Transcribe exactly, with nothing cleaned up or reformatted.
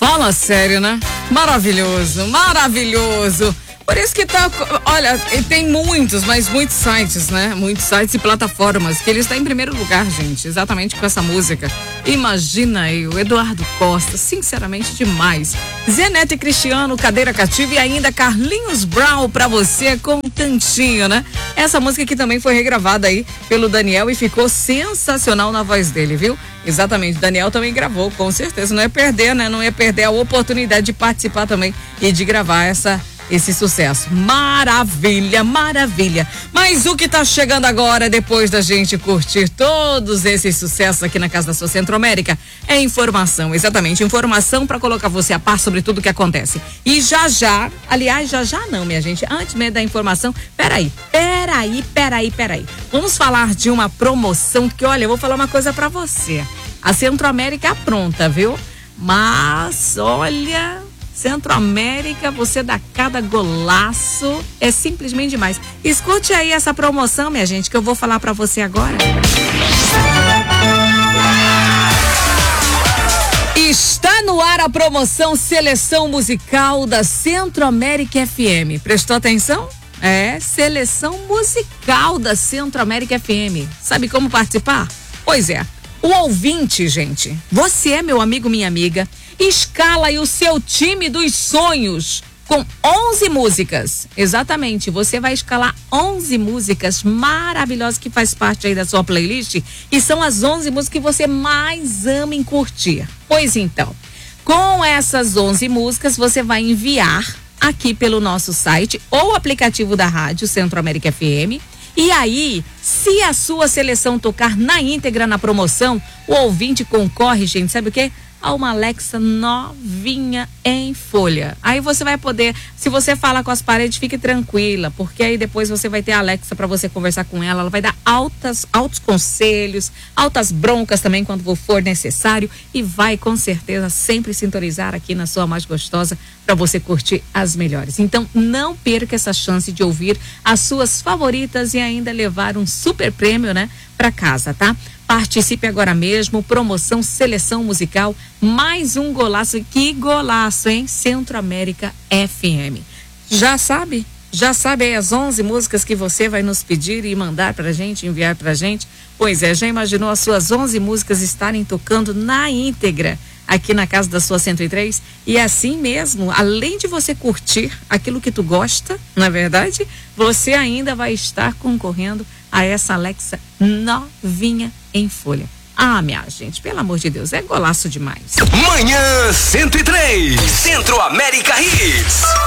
Fala sério, né? Maravilhoso, maravilhoso. Por isso que tá, olha, tem muitos, mas muitos sites, né? Muitos sites e plataformas que ele está em primeiro lugar, gente, exatamente com essa música. Imagina eu, Eduardo Costa, sinceramente demais. Zenete Cristiano, Cadeira Cativa e ainda Carlinhos Brown pra você com Tantinho, né? Essa música aqui também foi regravada aí pelo Daniel e ficou sensacional na voz dele, viu? Exatamente, Daniel também gravou, com certeza, não ia perder, né? Não ia perder a oportunidade de participar também e de gravar essa esse sucesso. Maravilha, maravilha. Mas o que tá chegando agora, depois da gente curtir todos esses sucessos aqui na Casa da Sua Centro-América, é informação, exatamente, informação para colocar você a par sobre tudo o que acontece. E já já, aliás, já já não, minha gente, antes mesmo da informação, peraí, peraí, peraí, peraí. Vamos falar de uma promoção que, olha, eu vou falar uma coisa para você. A Centro-América pronta, viu? Mas, olha... Centro-América, você dá cada golaço, é simplesmente demais. Escute aí essa promoção, minha gente, que eu vou falar pra você agora. Está no ar a promoção Seleção Musical da Centro-América F M. Prestou atenção? É, Seleção Musical da Centro-América F M. Sabe como participar? Pois é, o ouvinte, gente, você é meu amigo, minha amiga, escala aí o seu time dos sonhos com onze músicas. Exatamente, você vai escalar onze músicas maravilhosas que faz parte aí da sua playlist e são as onze músicas que você mais ama em curtir. Pois então, com essas onze músicas você vai enviar aqui pelo nosso site ou aplicativo da rádio Centro-América F M. E aí, se a sua seleção tocar na íntegra na promoção, o ouvinte concorre, gente, sabe o quê? A uma Alexa novinha em folha. Aí você vai poder, se você fala com as paredes, fique tranquila, porque aí depois você vai ter a Alexa para você conversar com ela, ela vai dar altas, altos conselhos, altas broncas também quando for necessário e vai com certeza sempre sintonizar aqui na sua mais gostosa para você curtir as melhores. Então não perca essa chance de ouvir as suas favoritas e ainda levar um super prêmio, né, para casa, tá? Participe agora mesmo, promoção Seleção Musical, mais um golaço, que golaço, hein? Centro-América F M. Já sabe? Já sabe aí as onze músicas que você vai nos pedir e mandar pra gente, enviar pra gente? Pois é, já imaginou as suas onze músicas estarem tocando na íntegra aqui na Casa da Sua cento e três? E assim mesmo, além de você curtir aquilo que tu gosta, não é verdade? Você ainda vai estar concorrendo a essa Alexa novinha em folha. Ah, minha gente, pelo amor de Deus, é golaço demais. Manhã cento e três, Centro-América Hits.